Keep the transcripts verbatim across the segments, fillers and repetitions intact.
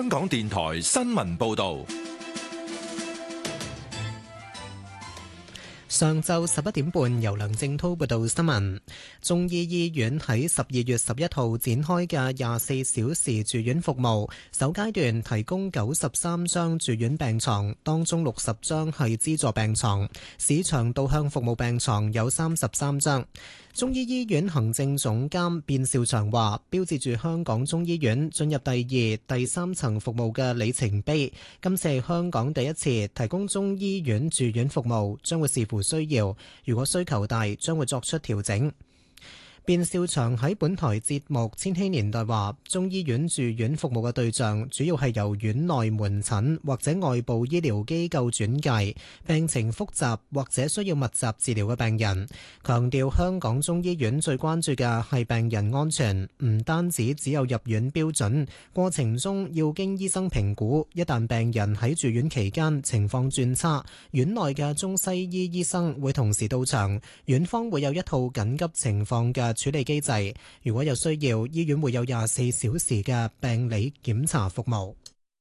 香港電台新聞報道。 上晝十一點半，由梁正濤報道新聞。中醫醫院喺十二月十一號展開嘅廿四小時住院服務，首階段提供九十三張住院病床，當中六十張係資助病床，市場導向服務病床有三十三張。中醫醫院行政總監卞兆祥話，標誌住香港中醫院進入第二、第三層服務嘅里程碑。今次係香港第一次提供中醫院住院服務，將會視乎需要，如果需求大，將會作出調整。卞兆祥喺本台節目《千禧年代》話，中醫院住院服務嘅對象主要係由院內門診或者外部醫療機構轉介，病情複雜或者需要密集治療嘅病人。強調香港中醫院最關注嘅係病人安全，唔單止只有入院標準，過程中要經醫生評估，一旦病人喺住院期間情況轉差，院內嘅中西醫醫生會同時到場，院方會有一套緊急情況嘅處理機制，如果有需要，醫院會有廿四小時嘅病理檢查服務。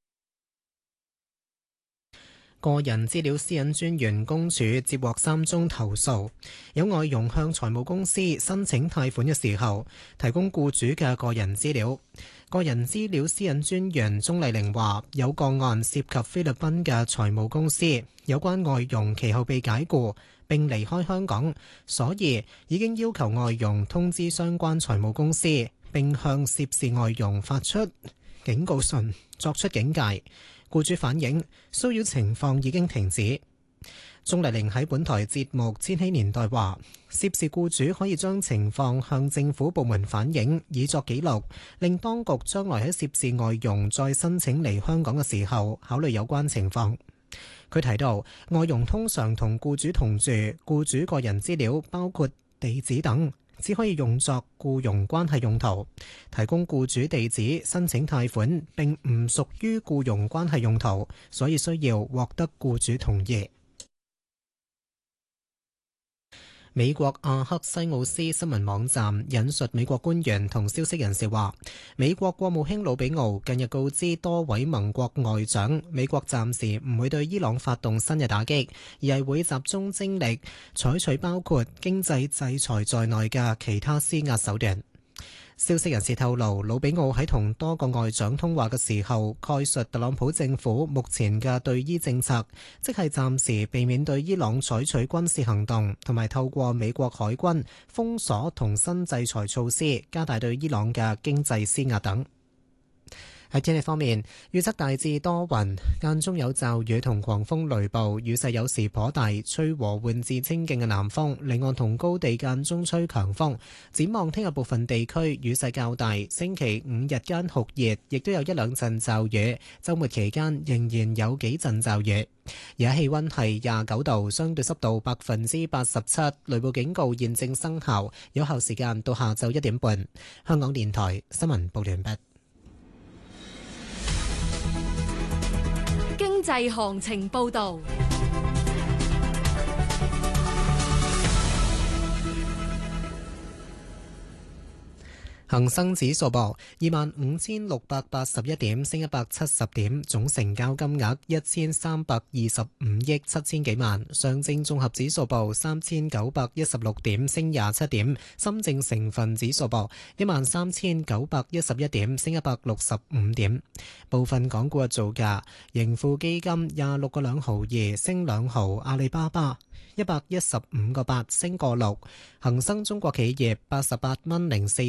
個人資料私隱專員公署接獲三宗投訴，有外傭向財務公司申請貸款嘅時候，提供僱主嘅個人資料。個人資料私隱專員鍾麗玲話，有個案涉及菲律賓嘅財務公司，有關外傭其後被解僱並離開香港，所以已經要求外傭通知相關財務公司，並向涉事外傭發出警告信，作出警戒。僱主反映騷擾情況已經停止。鍾麗玲喺本台節目《千禧年代》話，涉事僱主可以將情況向政府部門反映，以作記錄，令當局將來喺涉事外傭再申請嚟香港嘅時候考慮有關情況。佢提到，外傭通常同僱主同住，僱主個人資料包括地址等，只可以用作僱傭關係用途。提供僱主地址申請貸款並唔屬於僱傭關係用途，所以需要獲得僱主同意。美國阿克西奧斯新聞網站引述美國官員同消息人士話，美國國務卿魯比奧近日告知多位盟國外長，美國暫時唔會對伊朗發動新嘅打擊，而係會集中精力採取包括經濟制裁在內嘅其他施壓手段。消息人士透露，魯比奧喺同多個外長通話嘅時候，概述特朗普政府目前嘅對伊政策，即係暫時避免對伊朗採取軍事行動，同埋透過美國海軍封鎖同新制裁措施，加大對伊朗嘅經濟施壓等。喺天氣方面，預測大致多雲，間中有驟雨同狂風雷暴，雨勢有時頗大，吹和緩至清勁嘅南風，離岸同高地間中吹強風。展望聽日部分地區雨勢較大，星期五日間酷熱，亦都有一兩陣驟雨，週末期間仍然有幾陣驟雨。而家氣溫係廿九度，相對濕度百分之八十七，雷暴警告現正生效，有效時間到下晝一點半。香港電台新聞報完畢。 經濟行情報道。 恒生指數報二萬五千六百八十一點，升一百七十點，總成交金額一千三百二十五億七千幾萬。上證綜合指數報三千九百一十六點，升廿七點。深證成分指數報一萬三千九百一十一點，升一百六十五點。部分港股嘅造價：盈富基金廿六個兩毫二，升兩毫；阿里巴巴一百一十五個八，升個六；恒生中國企業八十八蚊零四